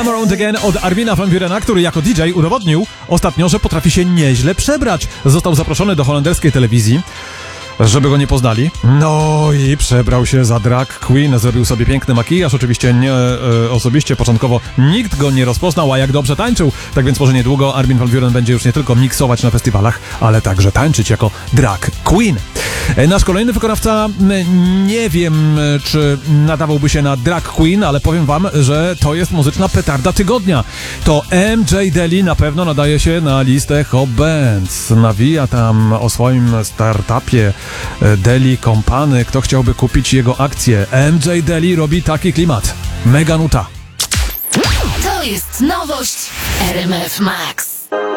Come Around Again od Armina van Burena, który jako DJ udowodnił ostatnio, że potrafi się nieźle przebrać. Został zaproszony do holenderskiej telewizji, żeby go nie poznali. No i przebrał się za drag queen, zrobił sobie piękny makijaż, oczywiście nie osobiście, początkowo nikt go nie rozpoznał, a jak dobrze tańczył, tak więc może niedługo Armin van Buuren będzie już nie tylko miksować na festiwalach, ale także tańczyć jako drag queen. Nasz kolejny wykonawca, nie wiem, czy nadawałby się na drag queen, ale powiem wam, że to jest muzyczna petarda tygodnia. To MJ Daly na pewno nadaje się na listę Hot Bands. Nawija tam o swoim startupie Daly Company. Kto chciałby kupić jego akcję? MJ Daly robi taki klimat. Mega nuta. To jest nowość RMF Max.